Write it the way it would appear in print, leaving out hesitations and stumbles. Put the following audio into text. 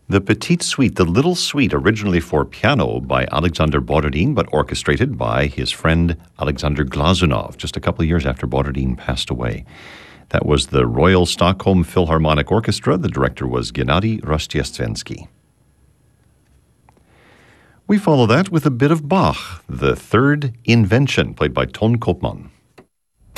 The Petite Suite, the Little Suite, originally for piano by Alexander Borodin, but orchestrated by his friend Alexander Glazunov, just a couple of years after Borodin passed away. That was the Royal Stockholm Philharmonic Orchestra. The director was Gennady Rostiestvensky. We follow that with a bit of Bach, the Third Invention, played by Ton Koopman.